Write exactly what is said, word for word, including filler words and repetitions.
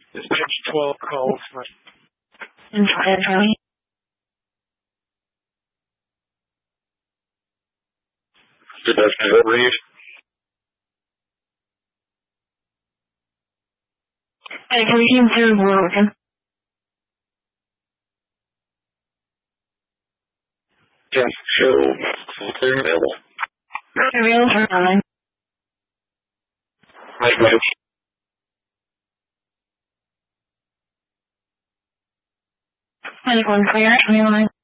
This pitch twelve calls for. Inside Charlie. Pedestrian read. Everything through broken. Yes, show. Clear available. Material for time. Right, right. Anyone clear? Anyone?